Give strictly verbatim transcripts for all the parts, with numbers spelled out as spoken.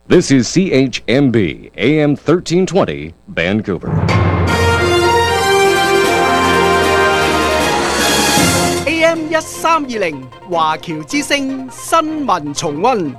This is C H M B, A M thirteen twenty, Vancouver. A M 一三二零華僑之聲新聞重溫。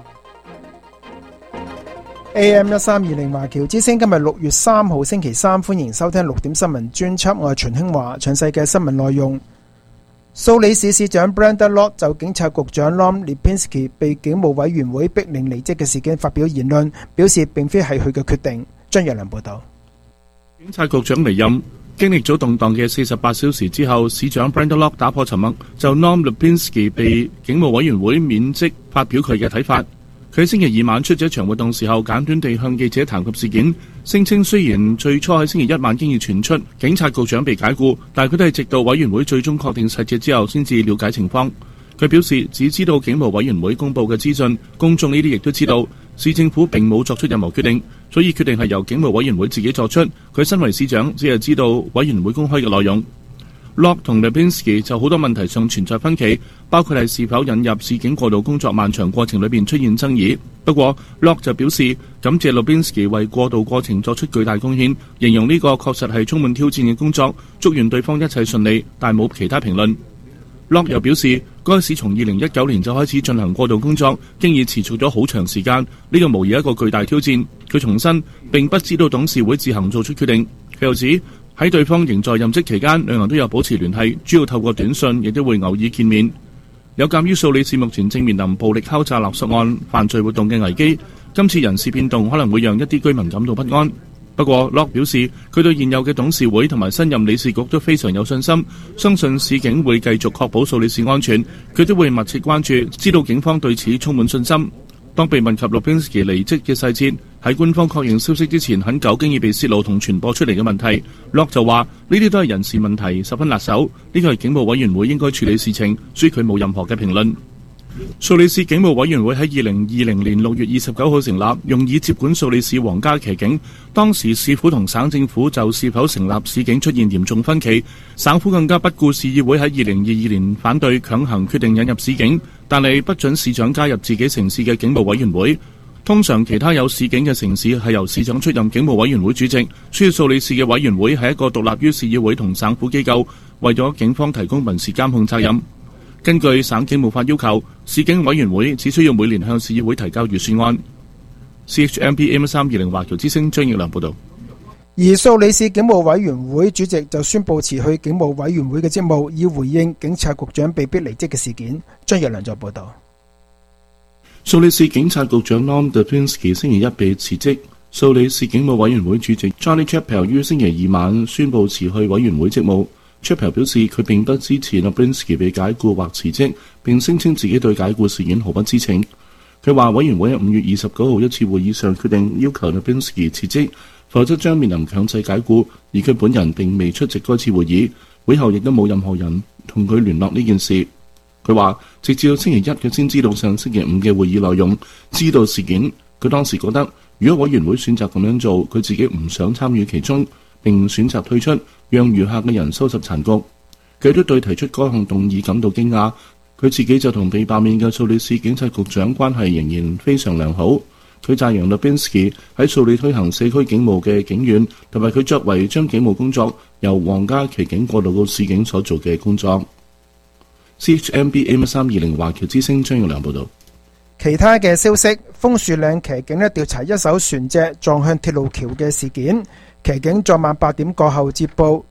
A M 一三二零華僑之聲今日六月三號星期三，歡迎收聽六點新聞專輯，我係秦興華。詳細嘅新聞內容，蘇黎世市長 Brenda Lott 就警察局長 Norm Lipinski 被警務委員會逼令離職嘅事件發表言論，表示並非係佢嘅決定。張若良報道。 警察局長離任經歷咗動盪嘅四十八小時之後，市長 Brenda Lott 打破沉默，就 Norm Lipinski 被警務委員會免職發表佢嘅睇法。佢星期二晚出咗一場活動時候，簡短地向記者談及事件，聲稱雖然最初喺星期一晚經已傳出警察局長被解僱，但係佢都係直到委員會最終確定細節之後先至了解情況。佢表示只知道警務委員會公佈嘅資訊，公眾呢啲亦都知道，市政府並冇作出任何決定，所以決定係由警務委員會自己作出。佢身為市長，只係知道委員會公開嘅內容。Lott 同 Lipinski 就好多問題上存在分歧，包括係是否引入市警過渡工作漫長過程裏邊出現爭議。不過 Lott 就表示感謝 Lipinski 為過渡過程作出巨大貢獻，形容呢個確實係充滿挑戰嘅工作，祝願對方一切順利，但冇其他評論。Lott 又表示該市從二零一九年就開始進行過渡工作，經已持續咗好長時間，呢個無疑一個巨大挑戰。佢重申並不知道董事會自行做出決定。佢又指喺對方仍在任職期間，兩人都有保持聯繫，主要透過短信，亦都會偶爾見面。有鑑於蘇黎世目前正面臨暴力敲詐勒索案犯罪活動嘅危機，今次人事變動可能會讓一啲居民感到不安。不過 Lott 表示佢對現有嘅董事會同埋新任理事局都非常有信心，相信市警會繼續確保蘇黎世安全。佢都會密切關注，知道警方對此充滿信心。當被問及 Lipinski 離職嘅細節，喺官方確認消息之前，很久經已被泄露同傳播出嚟嘅問題， Lott 就話呢啲都係人事問題，十分辣手，呢個係警務委員會應該處理事情，所以佢冇任何嘅評論。蘇黎世警務委員會喺二零二零年六月二十九號成立，用以接管蘇黎世皇家騎警。當時市府同省政府就是否成立市警出現嚴重分歧，省府更加不顧市議會喺二零二二年反對強行決定引入市警，但係不准市長加入自己城市嘅警務委員會。通常其他有市警嘅城市係由市長出任警務委員會主席，所以蘇黎世嘅委員會係一個獨立於市議會同省府機構，為咗警方提供民事監控責任。根據省警務法要求，市警委員會只需要每年向市議會提交預算案。C H M B A M 三二零華僑之聲張奕良報道。 而蘇黎世警務委員會主席就宣布辭去警務委員會嘅職務，以回應警察局長被逼離職嘅事件。張奕良就報道。 蘇黎世警察局長 Norm Lipinski 星期一被辭職。蘇黎世警務委員會主席 Charlie Chappell 於星期二晚宣布辭去委員會職務。Chappell 表示佢並不支持 Lipinski 被解僱或辭職，並聲稱自己對解僱事件毫不知情。佢話委員會喺五月二十九號一次會議上決定要求 Lipinski 辭職，否則將面臨強制解僱，而佢本人並未出席該次會議，會後亦都冇任何人同佢聯絡呢件事。佢話直至到星期一佢先知道上星期五嘅會議內容，知道事件。佢當時覺得如果委員會選擇咁樣做，佢自己唔想參與其中，並選擇退出，讓餘下嘅人收拾殘局。佢都對提出該項動議感到驚訝。佢自己就同被罷免嘅蘇黎世警察局長關係仍然非常良好。佢讚揚 Lipinski 喺蘇黎推行社區警務嘅警員，同埋佢作為將警務工作由皇家騎警過渡到市警所做嘅工作。C H M B A 三二零華僑之聲張耀良報道。 其他嘅消息，楓樹嶺騎警呢調查一艘船隻撞向鐵路橋嘅事件。騎警昨晚八點過後接報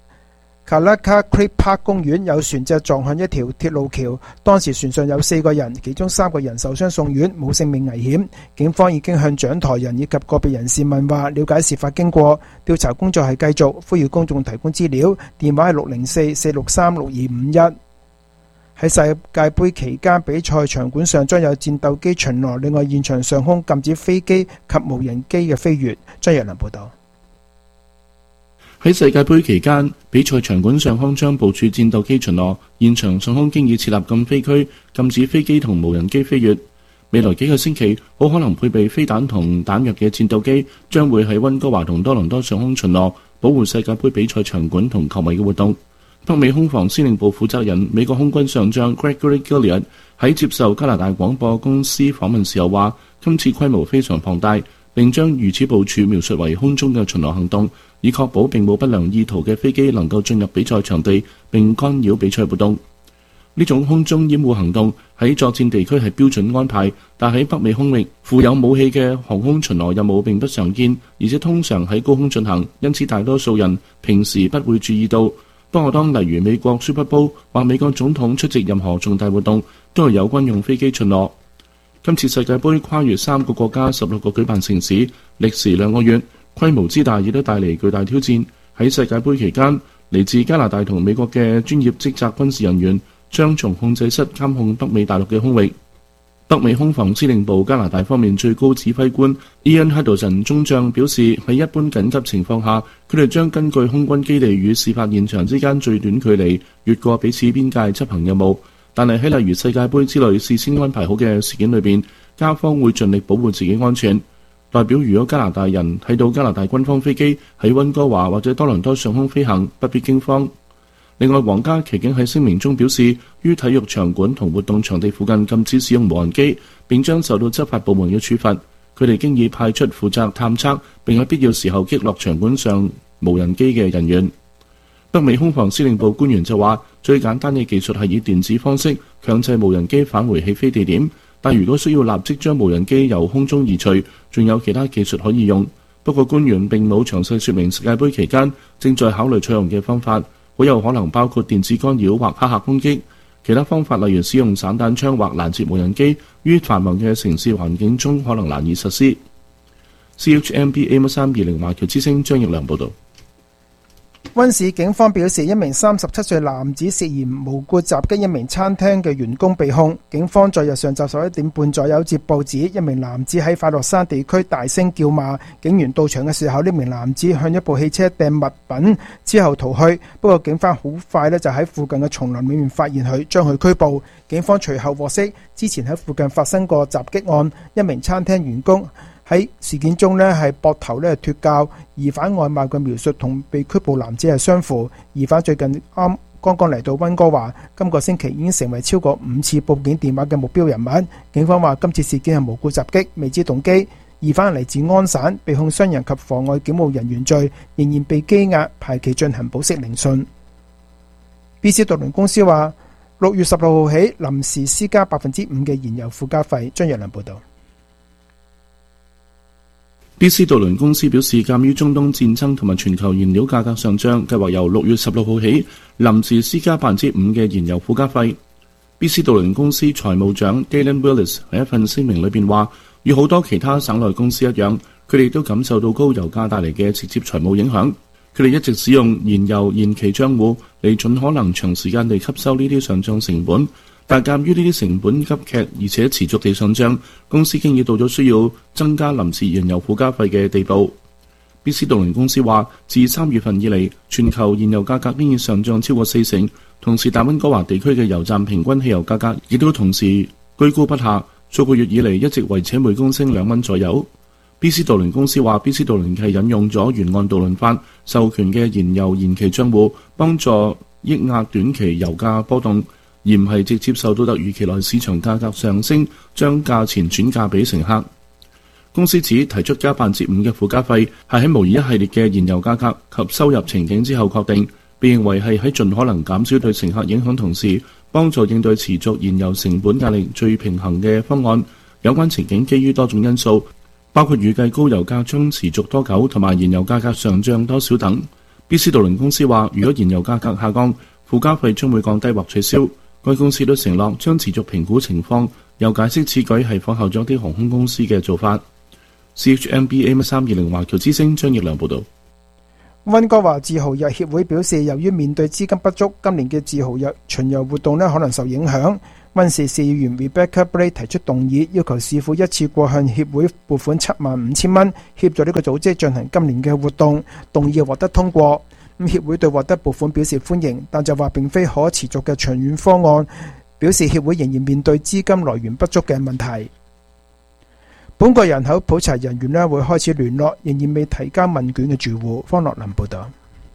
Kalaka Creek Park 公園有船隻撞向一條鐵路橋，當時船上有四個人，其中三個人受傷送院，冇性命危險。警方已經向掌舵人以及個別人士問話，了解事發經過。調查工作係繼續，呼籲公眾提供資料，電話係六零四四六三六二五一。喺世界盃期間，比賽場館上將有戰鬥機巡邏，另外現場上空禁止飛機及無人機嘅飛越。張若良報道。 喺世界盃期間，比賽場館上空將部署戰鬥機巡邏，現場上空經已設立禁飛區，禁止飛機同無人機飛越。未來幾個星期，好可能配備飛彈同彈藥嘅戰鬥機將會喺溫哥華同多倫多上空巡邏，保護世界盃比賽場館同球迷嘅活動。北美空防司令部負責人美國空軍上將 Gregory Gilliard 喺接受加拿大廣播公司訪問時候話，今次規模非常龐大， 並將如此部署描述為空中嘅巡邏行動，以確保並冇不良意圖嘅飛機能夠進入比賽場地並干擾比賽活動。呢種空中掩護行動喺作戰地區係標準安排，但喺北美空域負有武器嘅航空巡邏任務並不常見，而且通常喺高空進行，因此大多數人平時不會注意到。不過當例如美國 Super Bowl 或美國總統出席任何重大活動，都係有軍用飛機巡邏。今次世界盃跨越三個國家、十六個舉辦城市，歷時兩個月，規模之大亦都帶嚟巨大挑戰。喺世界盃期間，嚟自加拿大同美國嘅專業職責軍事人員將從控制室監控北美大陸嘅空域。北美空防司令部加拿大方面最高指揮官 Ian Haddon 中將表示，喺一般緊急情況下，佢哋將根據空軍基地與事發現場之間最短距離越過彼此邊界執行任務。但係喺例如世界盃之類事先安排好嘅事件裏邊，加方會盡力保護自己安全。代表如果加拿大人睇到加拿大軍方飛機喺溫哥華或者多倫多上空飛行，不必驚慌。另外，皇家騎警喺聲明中表示，於體育場館同活動場地附近禁止使用無人機，並將受到執法部門嘅處罰。佢哋經已派出負責探測並喺必要時候擊落場館上無人機嘅人員。北美空防司令部官員就話，最簡單嘅技術係以電子方式強制無人機返回起飛地點，但如果需要立即將無人機由空中移除，仲有其他技術可以用。不過官員並冇詳細說明世界盃期間正在考慮採用嘅方法。好有可能包括電子干擾或黑客攻擊，其他方法例如使用散彈槍或攔截無人機，於繁忙嘅城市環境中可能難以實施。C H M B A M 三二零華僑之聲張奕良報導。 溫市警方表示，一名三十七歲男子涉嫌無故襲擊一名餐廳嘅員工被控。警方在日上晝十一點半左右接報指，一名男子喺快樂山地區大聲叫罵，警員到場嘅時候，呢名男子向一部汽車掟物品之後逃去。不過警方好快呢就喺附近嘅叢林裏面發現佢，將佢拘捕。警方隨後獲悉，之前喺附近發生過襲擊案，一名餐廳員工喺事件中呢係膊頭呢脫臼，疑犯外貌嘅描述同被拘捕男子係相符。疑犯最近啱剛剛嚟到溫哥華，今個星期已經成為超過五次報警電話嘅目標人物。警方話今次事件係無故襲擊，未知動機。疑犯嚟自安省，被控傷人及妨礙警務人員罪，仍然被羈押，排期進行保釋聆訊。B C 渡輪公司話六月十六號起臨時施加百分之五嘅燃油附加費。張日良報道。 B C 渡輪公司表示，鑑於中東戰爭同埋全球燃料價格上漲，計劃由六月十六號起臨時施加百分之五嘅燃油附加費。B C 渡輪公司財務長 Dalen Willis 喺一份聲明裏邊話，與好多其他省內公司一樣，佢哋都感受到高油價帶嚟嘅直接財務影響。佢哋一直使用燃油延期帳戶嚟盡可能長時間地吸收呢啲上漲成本。但鑑於呢啲成本急劇而且持續地上漲，公司經已到咗需要增加臨時燃油附加費嘅地步。B C 渡輪公司話，自三月份以嚟，全球燃油價格已經上漲超過四成，同時大溫哥華地區嘅油站平均汽油價格亦都同時居高不下，數個月以嚟一直維持每公升兩蚊左右。B C 渡輪公司話 ，B C 渡輪係引用咗沿岸渡輪法授權嘅燃油延期帳戶，幫助抑壓短期油價波動，而唔係直接受到突如其來市場價格上升，將價錢轉嫁俾乘客。公司指提出加百分之五嘅附加費係喺模擬一系列嘅燃油價格及收入情景之後確定，被認為係喺盡可能減少對乘客影響同時，幫助應對持續燃油成本壓力最平衡嘅方案。有關情景基於多種因素，包括預計高油價將持續多久同埋燃油價格上漲多少等。B C 渡輪公司話，如果燃油價格下降，附加費將會降低或取消。該公司都承諾將持續評估情況，又解釋此舉係仿效咗啲航空公司嘅做法。C H M B A 三二零華僑之聲張奕良報道。 溫哥華自豪日協會表示，由於面對資金不足，今年嘅自豪日巡遊活動呢可能受影響。溫市市議員 Rebecca Blake 提出動議，要求市府一次過向協會撥款七萬五千蚊，協助呢個組織進行今年嘅活動。動議獲得通過。咁協會對獲得撥款表示歡迎，但就話並非可持續嘅長遠方案，表示協會仍然面對資金來源不足嘅問題。本國人口普查人員呢會開始聯絡仍然未提交問卷嘅住戶。方樂林報道。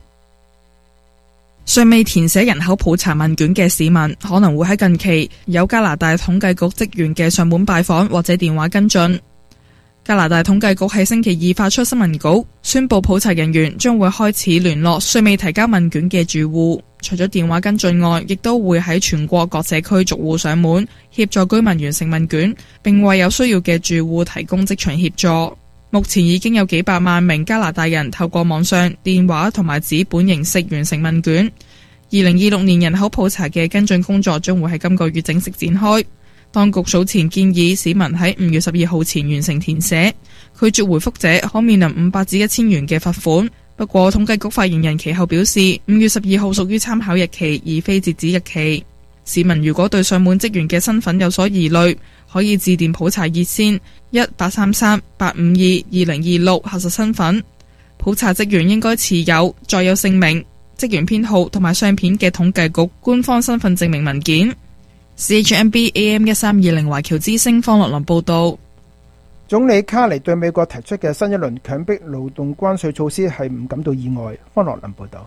尚未填寫人口普查問卷嘅市民可能會喺近期有加拿大統計局職員嘅上門拜訪或者電話跟進。 加拿大統計局喺星期二發出新聞稿，宣布普查人員將會開始聯絡尚未提交問卷嘅住戶，除咗電話跟進外，亦都會喺全國各社區逐戶上門，協助居民完成問卷，並為有需要嘅住戶提供職場協助。目前已經有幾百萬名加拿大人透過網上、電話同埋紙本形式完成問卷。二零二六年人口普查嘅跟進工作將會喺今個月正式展開。當局早前建議市民喺五月十二號前完成填寫，拒絕回覆者可面臨五百至一千元嘅罰款。不過統計局發言人其後表示，五月十二號屬於參考日期，而非截止日期。市民如果對上門職員嘅身份有所疑慮，可以致電普查熱線一八三三八五二二零二六核實身份。普查職員應該持有載有姓名、職員編號同埋相片嘅統計局官方身份證明文件。C H M B A M 一三二零華僑之聲方樂林報道。 總理卡尼對美國提出嘅新一輪強迫勞動關稅措施係唔感到意外。方樂林報道。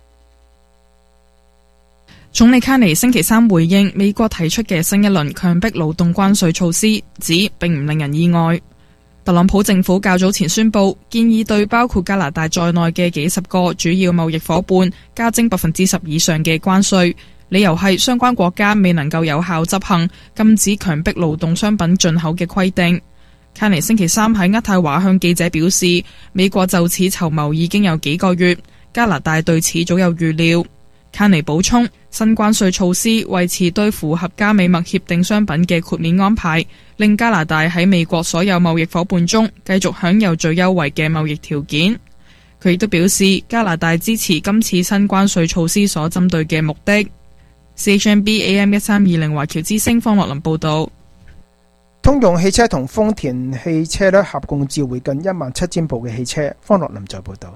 總理卡尼星期三回應美國提出嘅新一輪強迫勞動關稅措施，指並唔令人意外。特朗普政府較早前宣布，建議對包括加拿大在內嘅幾十個主要貿易夥伴加徵百分之十以上嘅關稅，理由係相關國家未能夠有效執行禁止強迫勞動商品進口嘅規定。卡尼星期三喺渥太華向記者表示，美國就此籌謀已經有幾個月，加拿大對此早有預料。卡尼補充，新關稅措施維持對符合加美墨協定商品嘅豁免安排，令加拿大喺美國所有貿易夥伴中繼續享有最優惠嘅貿易條件。佢亦都表示，加拿大支持今次新關稅措施所針對嘅目的。C H M B A M 一三二零華僑之聲方樂林報道。 通用汽車同豐田汽車咧合共召回近一萬七千部嘅汽車。方樂林再報道。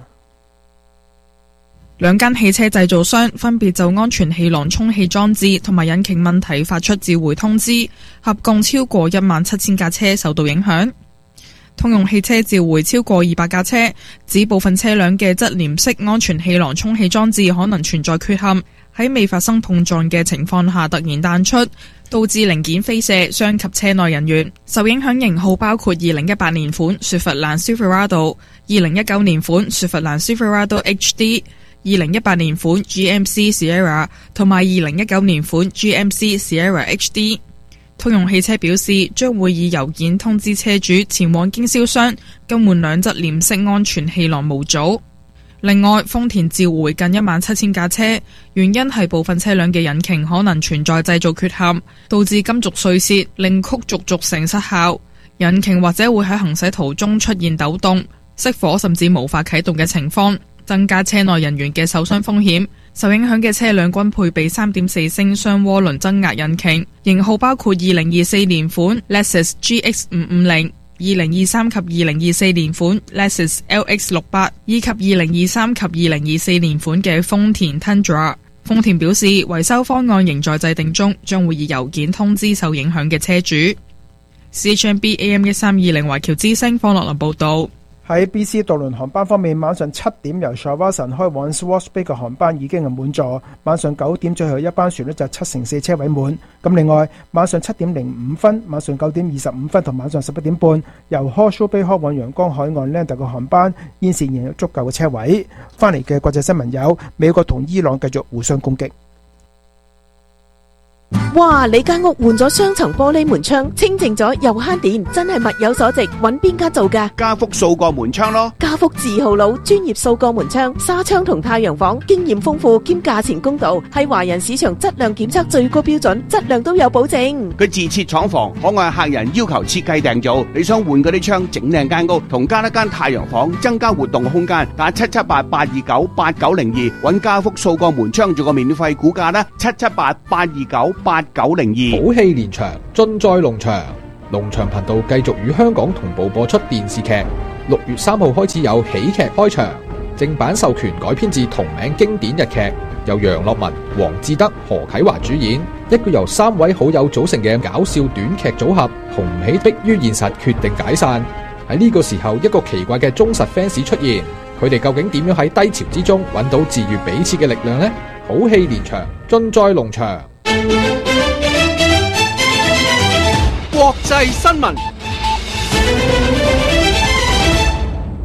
兩間汽車製造商分別就安全氣囊充氣裝置同埋引擎問題發出召回通知，合共超過一萬七千架車受到影響。通用汽車召回超過二百架車，指部分車輛嘅側簾式安全氣囊充氣裝置可能存在缺陷，喺未發生碰撞嘅情況下突然彈出，導致零件飛射，傷及車內人員。受影響型號包括二零一八年款雪佛蘭 Silverado、二零一九年款雪佛蘭 Silverado H D、二零一八年款 G M C Sierra 同埋二零一九年款 G M C Sierra H D。 通用汽車表示將會以郵件通知車主前往經銷商更換兩側簾式安全氣囊模組。另外，豐田召回近一萬七千架車，原因係部分車輛嘅引擎可能存在製造缺陷，導致金屬碎屑，令曲軸軸承失效，引擎或者會喺行駛途中出現抖動、熄火甚至無法啟動嘅情況，增加車內人員嘅受傷風險。受影響嘅車輛均配備 三點四 升雙渦輪增壓引擎，型號包括二零二四年款 Lexus G X 五五零、二零二三及二零二四年款 Lexus L X 六百以及二零二三及二零二四年款嘅豐田 Tundra。豐田表示維修方案仍在制定中，將會以郵件通知受影響嘅車主。C H M B A M 一三二零華僑之聲方樂林報道。 喺 B C 渡輪航班方面，晚上七點由 Shawinigan 開往 Swartz Bay 嘅航班已經係滿座，晚上九點最後一班船呢就七成四車位滿。咁另外晚上七點零五分、晚上九點二十五分同晚上十一點半由 Horseshoe Bay 開往陽光海岸 Lander 嘅航班現時仍有足夠嘅車位。翻嚟嘅國際新聞有美國同伊朗繼續互相攻擊。 哇！你間屋換咗雙層玻璃門窗，清淨咗又慳電，真係物有所值。揾邊間做㗎？ 加福數個門窗咯。 加福字號佬，專業數個門窗、紗窗同太陽房，經驗豐富兼價錢公道，係華人市場質量檢測最高標準，質量都有保證。 佢自設廠房，可按客人要求設計訂造。你想換嗰啲窗，整靚間屋，同加一間太陽房，增加活動空間，打七七八八二九八九零二，揾加福數個門窗做個免費估價啦，七七八八二九八九零二。 好戲連場，盡在農場。農場頻道繼續與香港同步播出電視劇。六月三號開始有喜劇開場，正版授權改編自同名經典日劇，由楊樂文、黃志德、何啟華主演，一個由三位好友組成嘅搞笑短劇組合，紅唔起迫於現實決定解散。喺呢個時候，一個奇怪嘅忠實 fans 出現，佢哋究竟點樣喺低潮之中揾到治癒彼此嘅力量呢？好戲連場，盡在農場。 國際新聞。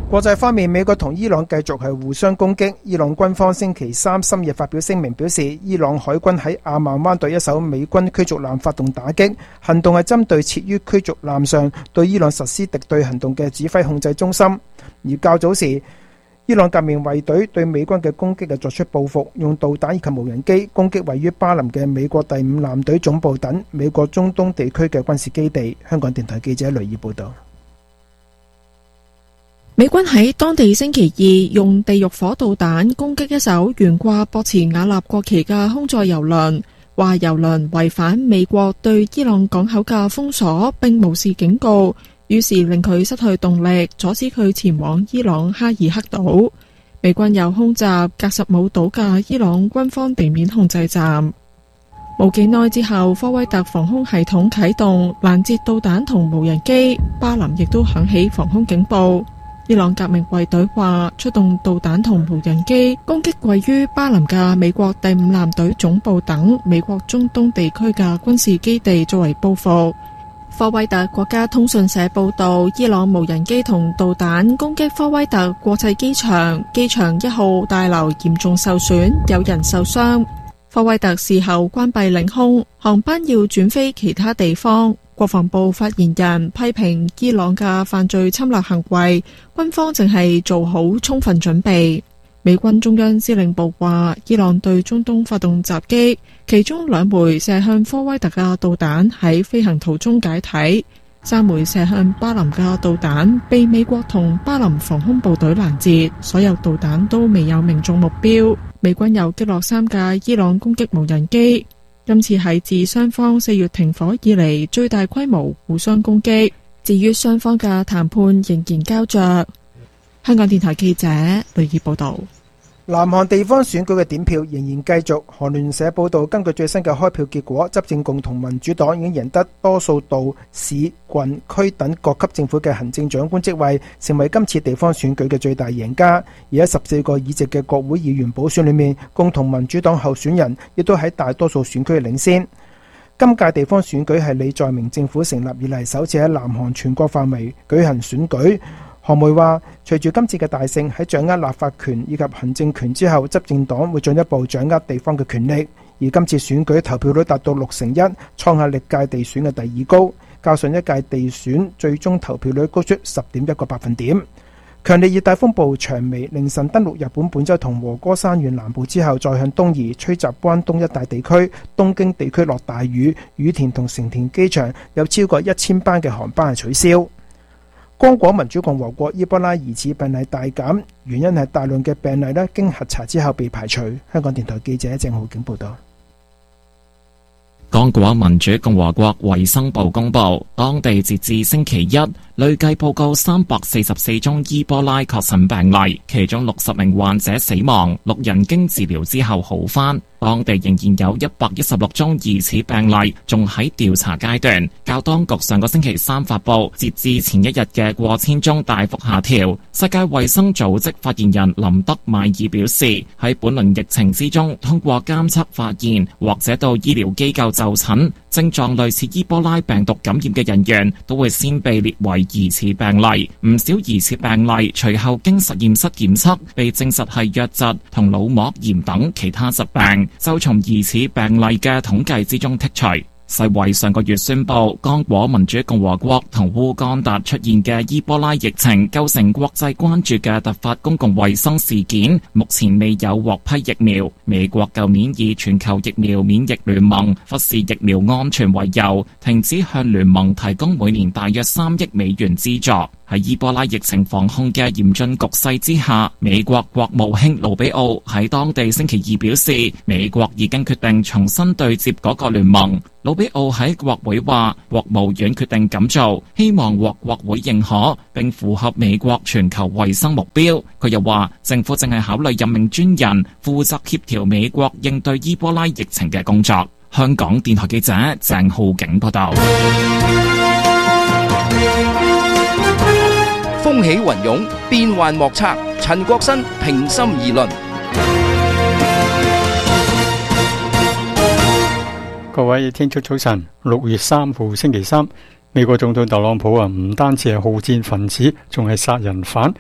國際方面，美國同伊朗繼續係互相攻擊。伊朗軍方星期三深夜發表聲明，表示伊朗海軍喺阿曼灣對一艘美軍驅逐艦發動打擊，行動係針對設於驅逐艦上對伊朗實施敵對行動嘅指揮控制中心。而較早時，伊朗革命衛隊對美軍嘅攻擊係作出報復，用導彈以及無人機攻擊位於巴林嘅美國第五艦隊總部等美國中東地區嘅軍事基地。香港電台記者雷爾報道。 美軍喺當地星期二用地獄火導彈攻擊一艘懸掛博茨瓦納國旗嘅空載油輪，話油輪違反美國對伊朗港口嘅封鎖，並無視警告，於是令佢失去動力，阻止佢前往伊朗哈爾克島。美軍又空襲格什姆島嘅伊朗軍方地面控制站。冇幾耐之後，科威特防空系統啟動攔截導彈同無人機，巴林亦都響起防空警報。伊朗革命衛隊話出動導彈同無人機攻擊位於巴林嘅美國第五艦隊總部等美國中東地區嘅軍事基地作為報復。科威特國家通訊社報道，伊朗無人機同導彈攻擊科威特國際機場，機場一號大樓嚴重受損，有人受傷。科威特事後關閉領空，航班要轉飛其他地方。國防部發言人批評伊朗嘅犯罪侵略行為，軍方正係做好充分準備。美軍中央司令部話，伊朗對中東發動襲擊，其中兩枚射向科威特嘅導彈喺飛行途中解體，三枚射向巴林嘅導彈被美國同巴林防空部隊攔截，所有導彈都未有命中目標。美軍又擊落三架伊朗攻擊無人機。今次係自雙方四月停火以嚟最大規模互相攻擊。至於雙方嘅談判仍然膠着。香港電台記者雷爾報道。 南韓地方選舉嘅點票仍然繼續。韓聯社報道，根據最新嘅開票結果，執政共同民主黨已經贏得多數道市、郡、區等各級政府嘅行政長官職位，成為今次地方選舉嘅最大贏家。而喺十四個議席嘅國會議員補選裏面，共同民主黨候選人亦都喺大多數選區領先。今屆地方選舉係李在明政府成立以嚟首次喺南韓全國範圍舉行選舉。韓媒話，隨住今次嘅大勝，喺掌握立法權以及行政權之後，執政黨會進一步掌握地方嘅權力。而今次選舉投票率達到六成一，創下歷屆地選嘅第二高，較上一屆地選最終投票率高出十點一個百分點。強烈熱帶風暴長尾凌晨登陸日本本州同和歌山縣南部之後，再向東移，吹襲關東一帶地區。東京地區落大雨，羽田同成田機場有超過一千班嘅航班係取消。剛果民主共和國伊波拉疑似病例大減，原因係大量嘅病例咧經核查之後被排除。香港電台記者鄭浩景報道。 剛果民主共和國衛生部公布，當地截至星期一累計報告三百四十四宗伊波拉確診病例，其中六十名患者死亡，六人經治療之後好返。當地仍然有一百一十六宗疑似病例仲喺調查階段，較當局上個星期三發布截至前一日嘅過千宗大幅下調。世界衛生組織發言人林德邁爾表示，喺本輪疫情之中，通過監測發現或者到醫療機構就診，症狀類似伊波拉病毒感染嘅人員都會先被列為疑似病例。唔少疑似病例隨後經實驗室檢測，被證實係瘧疾同腦膜炎等其他疾病，就從疑似病例嘅統計之中剔除。世衛上個月宣布，剛果民主共和國同烏干達出現嘅伊波拉疫情構成國際關注嘅突發公共衛生事件，目前未有獲批疫苗。美國舊年以全球疫苗免疫聯盟忽視疫苗安全為由，停止向聯盟提供每年大約三億美元資助。喺伊波拉疫情防控嘅嚴峻局勢之下，美國國務卿盧比奧喺當地星期二表示，美國已經決定重新對接嗰個聯盟。盧比奧喺國會話，國務院決定咁做，希望獲國會認可，並符合美國全球衛生目標。佢又話，政府正係考慮任命專人負責協調美國應對伊波拉疫情嘅工作。香港電台記者鄭浩景報道。 風起雲湧，變幻莫測。陳國新平心而論。 各位聽眾早晨，六月三號星期三，美國總統特朗普啊，唔單止係好戰分子，仲係殺人犯。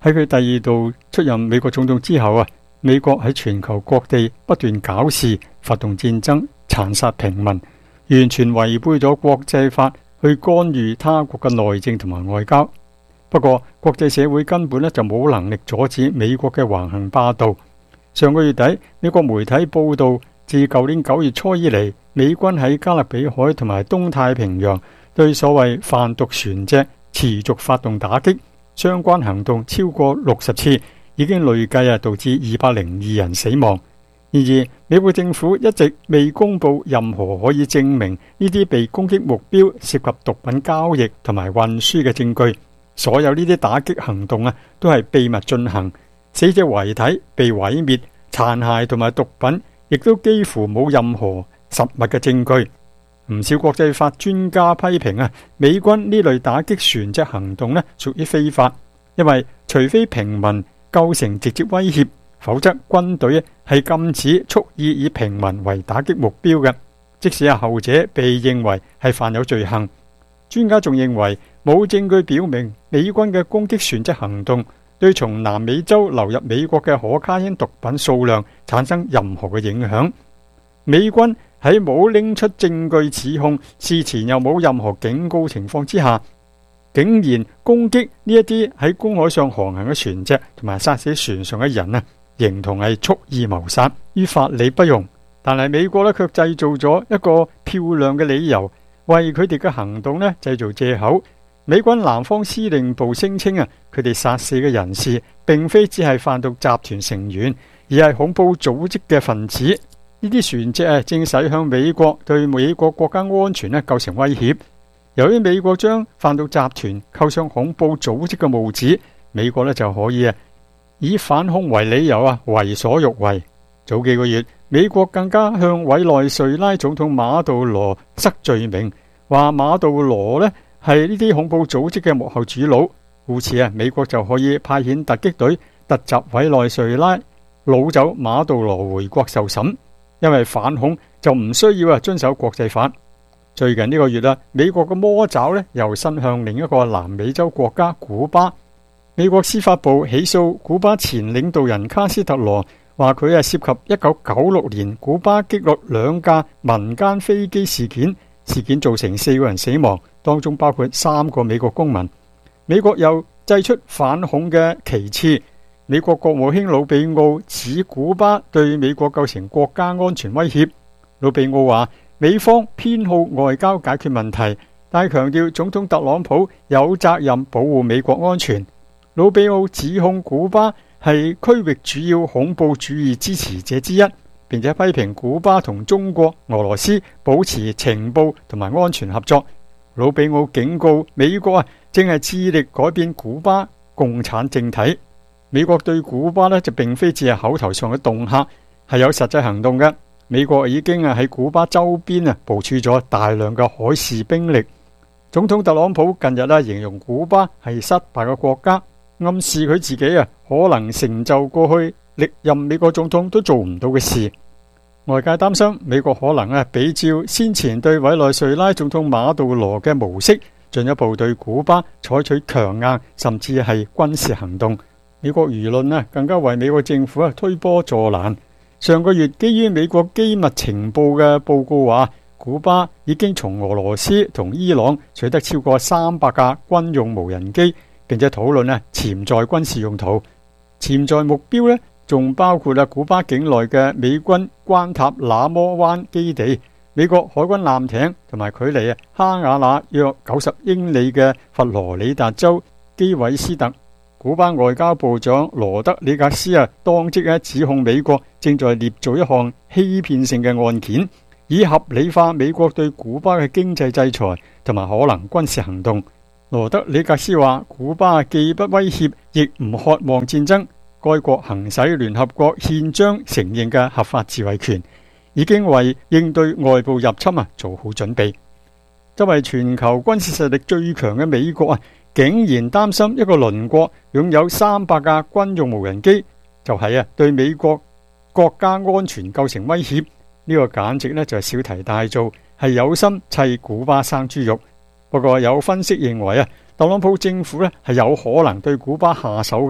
喺佢第二度出任美國總統之後啊，美國喺全球各地不斷搞事，發動戰爭，殘殺平民，完全違背咗國際法去干預他國嘅內政同埋外交。不過國際社會根本咧就冇能力阻止美國嘅橫行霸道。上個月底，美國媒體報道，自舊年九月初以嚟，美軍喺加勒比海同埋東太平洋對所謂販毒船隻持續發動打擊，相關行動超過六十次，已經累計啊導致二百零二人死亡。然而，美國政府一直未公布任何可以證明呢啲被攻擊目標涉及毒品交易同埋運輸嘅證據。所有呢啲打擊行動啊，都係秘密進行，死者遺體被毀滅，殘骸同埋毒品亦都幾乎冇任何實物嘅證據。唔少國際法專家批評啊，美軍呢類打擊船隻行動呢屬於非法，因為除非平民構成直接威脅，否則軍隊係禁止蓄意以平民為打擊目標嘅，即使係後者被認為係犯有罪行。專家仲認為冇證據表明美軍嘅攻擊船隻行動對從南美洲流入美國嘅可卡因毒品數量產生任何嘅影響。美軍喺冇拎出證據指控，事前又冇任何警告情況之下，竟然攻擊呢一啲喺公海上航行嘅船隻，同埋殺死船上嘅人啊，形同係蓄意謀殺，於法理不容。但係美國呢，卻製造咗一個漂亮嘅理由，為佢哋嘅行動呢製造借口。美軍南方司令部聲稱啊，佢哋殺死嘅人士並非只係販毒集團成員，而係恐怖組織嘅分子。呢啲船隻啊，正駛向美國，對美國國家安全呢構成威脅。由於美國將販毒集團扣上恐怖組織嘅帽子，美國呢就可以啊以反恐為理由啊為所欲為。早幾個月，美國更加向委內瑞拉總統馬杜羅塞罪名，話馬杜羅呢係呢啲恐怖組織嘅幕後主腦，故此啊，美國就可以派遣突擊隊突襲委內瑞拉，擄走馬杜羅回國受審。因為反恐就唔需要啊遵守國際法。最近呢個月啊，美國嘅魔爪呢又伸向另一個南美洲國家古巴。美國司法部起訴古巴前領導人卡斯特羅，話佢係涉及一九九六年古巴擊落兩架民間飛機事件，事件造成四個人死亡，當中包括三個美國公民。美國又祭出反恐嘅旗幟。美國國務卿魯比奧指古巴對美國構成國家安全威脅。魯比奧話，美方偏好外交解決問題，但係強調總統特朗普有責任保護美國安全。魯比奧指控古巴係區域主要恐怖主義支持者之一，並且批評古巴同中國、俄羅斯保持情報同埋安全合作。魯比奧警告美國啊，正係致力改變古巴共產政體。美國對古巴呢就並非只係口頭上嘅恫嚇，係有實際行動嘅。美國已經啊喺古巴周邊啊部署咗大量嘅海事兵力。總統特朗普近日啊形容古巴係失敗嘅國家，暗示佢自己啊可能成就過去歷任美國總統都做唔到嘅事。外界擔心美國可能啊比照先前對委內瑞拉總統馬杜羅嘅模式，進一步對古巴採取強硬甚至係軍事行動。美國輿論呢更加為美國政府啊推波助瀾。上個月基於美國機密情報嘅報告話，古巴已經從俄羅斯同伊朗取得超過三百架軍用無人機，並且討論呢潛在軍事用途。潛在目標呢仲包括啊古巴境內嘅美軍關塔那摩灣基地、美國海軍艦艇，同埋距離啊哈瓦那約九十英里嘅佛羅里達州基韋斯特。古巴外交部長羅德里格斯啊，當即啊指控美國正在捏造一項欺騙性嘅案件，以合理化美國對古巴嘅經濟制裁同埋可能軍事行動。羅德里格斯話，古巴既不威脅，亦唔渴望戰爭，該國行使聯合國憲章承認嘅合法自衛權，已經為應對外部入侵啊做好準備。作為全球軍事實力最強嘅美國啊，竟然擔心一個鄰國擁有三百架軍用無人機，就係啊對美國國家安全構成威脅。呢個簡直呢就係小題大做，係有心砌古巴生豬肉。不過有分析認為啊，特朗普政府呢係有可能對古巴下手嘅，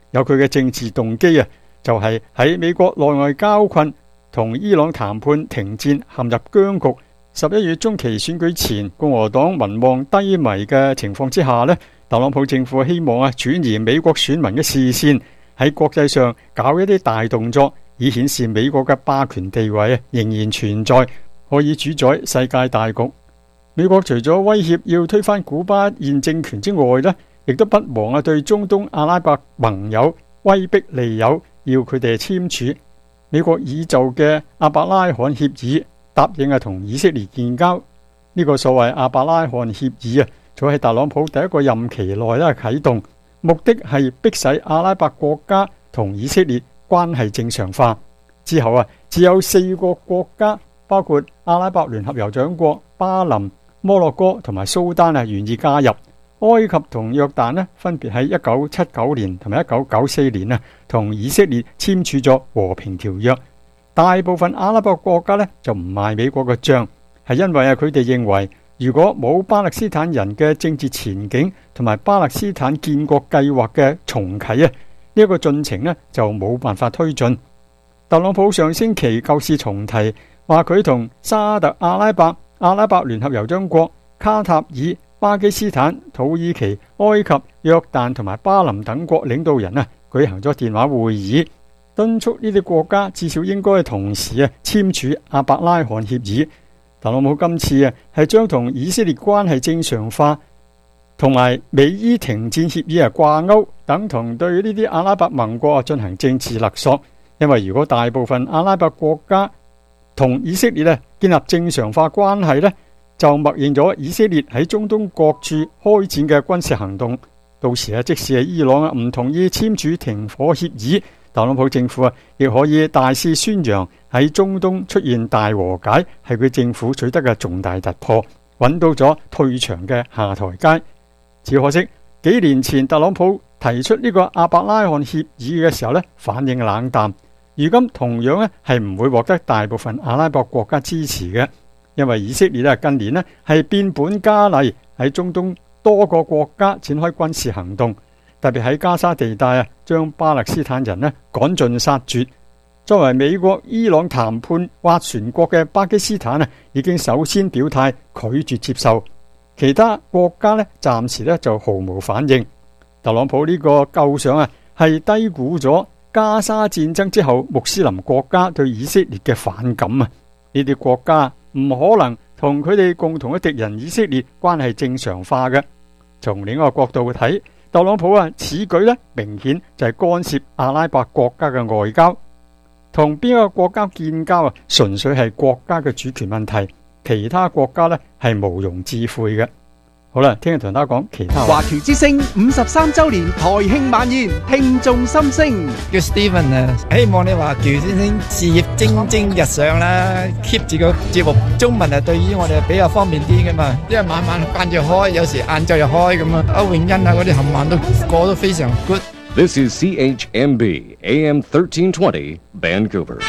有佢嘅政治動機啊，就係喺美國內外交困同伊朗談判停戰陷入僵局，十一月中期選舉前共和黨民望低迷嘅情況之下呢，特朗普政府希望啊轉移美國選民嘅視線，喺國際上搞一啲大動作，以顯示美國嘅霸權地位啊仍然存在，可以主宰世界大局。美國除咗威脅要推翻古巴現政權之外呢，亦都不忘啊對中東阿拉伯盟友威逼利誘，要佢哋簽署美國擬就嘅阿伯拉罕協議，答應啊同以色列建交。呢、這個所謂阿伯拉罕協議啊，早喺特朗普第一個任期內咧啟動，目的係迫使阿拉伯國家同以色列關係正常化。之後啊，只有四個國家，包括阿拉伯聯合酋長國、巴林、摩洛哥同埋蘇丹啊，願意加入。埃及同約旦呢，分別喺一九七九年同埋一九九四年啊，同以色列簽署咗和平條約。大部分阿拉伯國家呢，就唔賣美國嘅賬，係因為啊，佢哋認為如果冇巴勒斯坦人嘅政治前景同埋巴勒斯坦建國計劃嘅重啟啊，呢一個進程呢，就冇辦法推進。特朗普上星期舊事重提，話佢同沙特阿拉伯、阿拉伯聯合酋長國、卡塔爾、巴基斯坦、土耳其、埃及、約旦同埋巴林等國領導人啊，舉行咗電話會議，敦促呢啲國家至少應該同時啊簽署阿伯拉罕協議。特朗普今次啊係將同以色列關係正常化同埋美伊停戰協議啊掛鈎，等同對呢啲阿拉伯盟國啊進行政治勒索。因為如果大部分阿拉伯國家同以色列咧建立正常化關係呢，就默認咗以色列喺中東各處開展嘅軍事行動。到時啊，即使係伊朗啊唔同意簽署停火協議，特朗普政府啊亦可以大肆宣揚喺中東出現大和解係佢政府取得嘅重大突破，揾到咗退場嘅下台階。只可惜幾年前特朗普提出呢個阿伯拉罕協議嘅時候呢，反應冷淡，如今同樣咧係唔會獲得大部分阿拉伯國家支持嘅。因為以色列咧近年咧係變本加厲，喺中東多個國家展開軍事行動，特別喺加沙地帶啊，將巴勒斯坦人咧趕盡殺絕。作為美國伊朗談判斡旋國嘅巴基斯坦啊，已經首先表態拒絕接受，其他國家咧暫時咧就毫無反應。特朗普呢個構想啊，係低估咗加沙戰爭之後穆斯林國家對以色列嘅反感啊！呢啲國家唔可能同佢哋共同嘅敵人以色列關係正常化嘅。從另一個角度睇，特朗普啊此舉呢明顯就係干涉阿拉伯國家嘅外交，同邊一個國家建交啊，純粹係國家嘅主權問題，其他國家呢係毋庸置喙嘅。好啦，聽日同大家講其他話。 華僑之聲五十三周年台慶晚宴，聽眾心聲。 叫 Steven 啊，希望你華僑先生事業蒸蒸日上啦 ，keep 住個節目。中文啊，對於我哋比較方便啲噶嘛，因為晚晚間住開，有時晏晝又開咁啊。歐永欣啊，嗰啲冚唪唥都過得非常 good。 This is C H M B A M thirteen twenty Vancouver。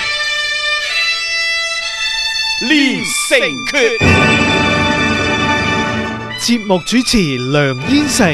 連城訣。節目主持梁燕成。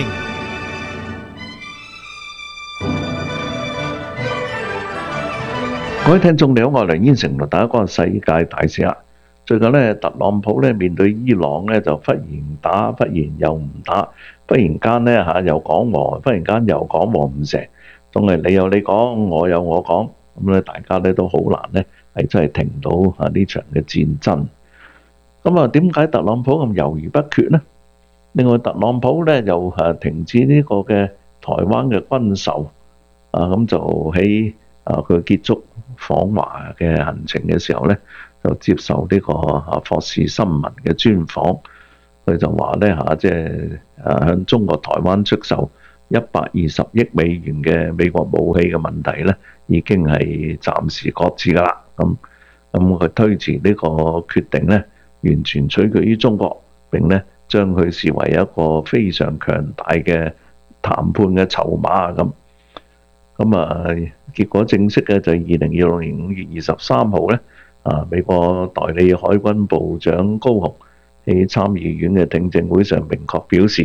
各位聽眾你好，我係梁燕成，同大家講下世界大事啦。最近呢，特朗普呢面對伊朗呢，就忽然打，忽然又唔打，忽然間呢吓又講和，忽然間又講和唔成，仲係你有你講，我有我講，咁咧大家咧都好難呢，係真係停到啊呢場嘅戰爭。咁啊，點解特朗普咁猶豫不決呢？另外，特朗普咧又誒停止呢個嘅台灣嘅軍售，啊咁就喺啊佢結束訪華嘅行程嘅時候咧，就接受呢個啊霍士新聞嘅專訪，佢就話咧嚇，即係誒向中國台灣出售一百二十億美元嘅美國武器嘅問題咧，已經係暫時擱置噶啦。咁咁佢推遲呢個決定咧，完全取決於中國，並咧，將佢視為一個非常強大嘅談判嘅籌碼咁，咁啊結果正式嘅就係二零二六年五月二十三號咧，啊美國代理海軍部長高雄喺參議院嘅聽證會上明確表示，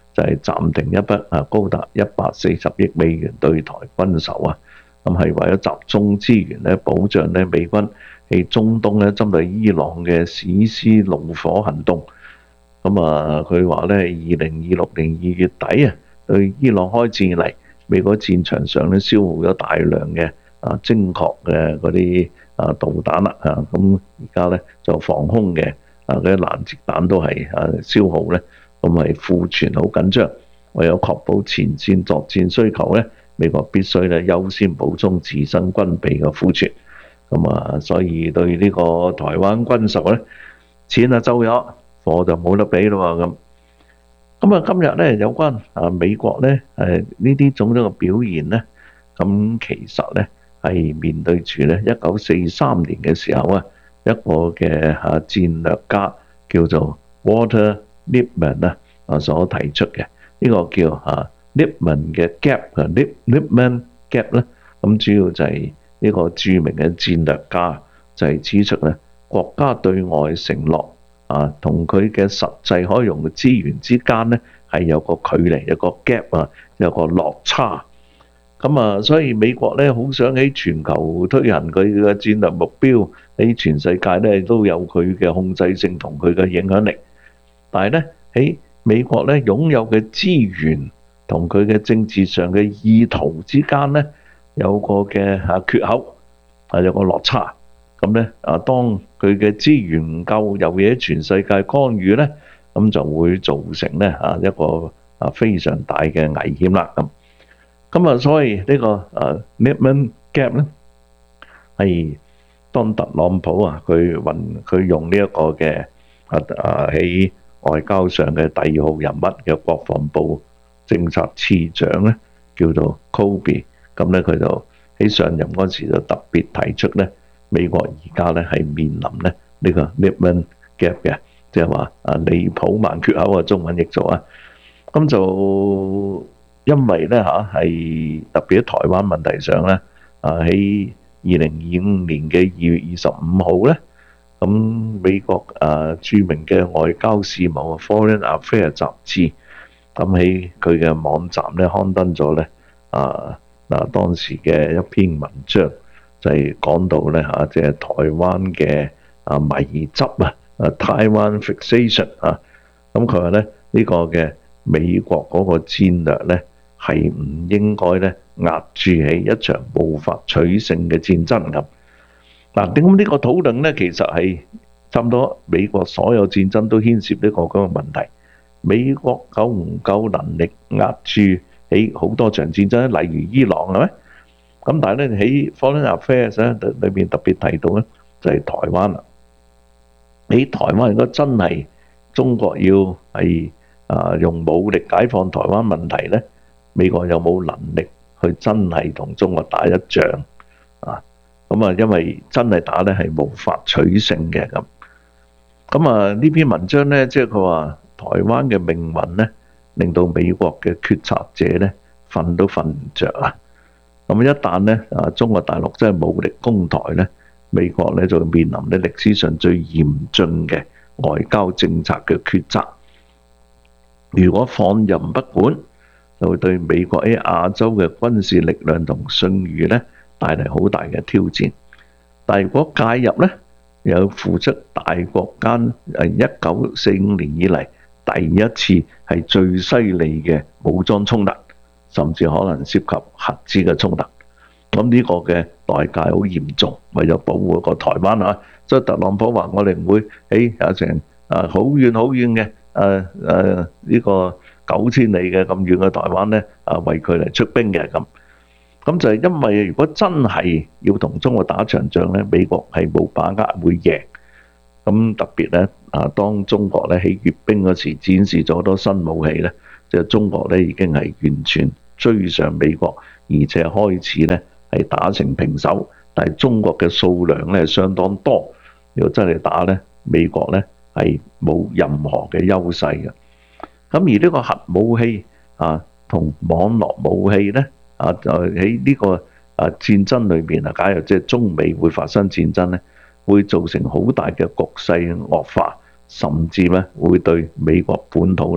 就係暫定一筆啊高達一百四十億美元對台軍售啊，咁係為咗集中資源咧，保障咧美軍喺中東咧針對伊朗嘅史詩怒火行動。咁啊，佢話咧，二零二六年二月底啊，對伊朗開戰以嚟，美國戰場上咧消耗咗大量嘅啊精確嘅嗰啲啊導彈啦嚇，咁而家咧就防空嘅啊嗰啲攔截彈都係啊消耗咧，咁係庫存好緊張。為咗確保前線作戰需求咧，美國必須咧優先補充自身軍備嘅庫存。咁啊，所以對呢個台灣軍售咧，錢啊收咗，貨就冇得俾咯喎咁。咁啊，今日咧有關啊美國咧誒呢啲種種嘅表現咧，咁其實咧係面對住咧一九四三年嘅時候啊，一個嘅啊戰略家叫做 Walter Lippmann 啊啊所提出嘅呢個叫啊 Lippmann 嘅 gap 啊 Lippmann gap 咧，咁主要就係呢個著名嘅戰略家就係指出咧國家對外承諾啊，同佢嘅實際可以用嘅資源之間咧，係有個距離，有個 gap 啊，有個落差。咁啊，所以美國咧好想喺全球推行佢嘅戰略目標，喺全世界咧都有佢嘅控制性同佢嘅影響力。但係咧喺美國咧擁有嘅資源同佢嘅政治上嘅意圖之間咧，有個嘅啊缺口，係有個落差。咁咧啊，當佢嘅資源唔夠，又喺全世界干預咧，咁就會造成咧啊一個啊非常大嘅危險啦。咁咁啊，所以呢個啊 Lippmann gap 咧係當特朗普啊佢運佢用呢一個嘅啊啊喺外交上嘅第二號人物嘅國防部政策次長咧，叫做 Kobe， 咁咧佢就喺上任嗰時就特別提出咧。美國而家咧係面臨咧呢個 Lippmann gap 嘅，即係話啊利普曼缺口啊，中文譯做啊。咁就因為咧嚇係特別喺台灣問題上咧，啊喺二零二五年嘅二月二十五號咧，咁美國啊著名嘅外交事務 Foreign Affairs 雜誌，咁喺佢嘅網站咧刊登咗咧啊嗱當時嘅一篇文章。就係講到咧嚇，即係台灣嘅啊迷執啊，啊台灣 fixation 啊，咁佢話咧呢個嘅美國嗰個戰略咧係唔應該咧壓住喺一場無法取勝嘅戰爭咁。嗱，點解呢個討論咧其實係差唔多美國所有戰爭都牽涉呢個咁嘅問題。美國夠唔夠能力壓住喺好多場戰爭，例如伊朗係咪？咁但係咧喺 Foreign Affairs 咧裏邊特別提到咧就係台灣啦。喺台灣如果真係中國要係啊用武力解放台灣問題咧，美國有冇能力去真係同中國打一仗啊？咁啊，因為真係打咧係無法取勝嘅咁。咁啊呢篇文章咧，即係佢話台灣嘅命運咧，令到美國嘅決策者咧瞓都瞓唔着啊！咁一旦咧啊，中國大陸真係武力攻台咧，美國咧就會面臨咧歷史上最嚴峻嘅外交政策嘅抉擇。如果放任不管，就會對美國喺亞洲嘅軍事力量同信譽咧帶嚟好大嘅挑戰。但係如果介入咧，又付出大國間誒一九四五年以嚟第一次係最犀利嘅武裝衝突。甚至可能涉及核子嘅衝突，咁呢個嘅代價好嚴重，為咗保護一個台灣啊，所以特朗普話我哋唔會喺有成啊好遠好遠嘅誒誒呢個九千里嘅咁遠嘅台灣咧啊為佢嚟出兵嘅咁，咁就係因為如果真係要同中國打場仗咧，美國係冇把握會贏，咁特別咧啊當中國咧喺閱兵嗰時展示咗好多新武器咧。即係中國咧已經係完全追上美國，而且開始咧係打成平手。但係中國嘅數量咧相當多，如果真係打咧，美國咧係冇任何嘅優勢嘅。咁而呢個核武器啊同網絡武器咧啊，就喺呢個啊戰爭裏邊啊，假如即係中美會發生戰爭咧，會造成好大嘅局勢惡化，甚至咧會對美國本土咧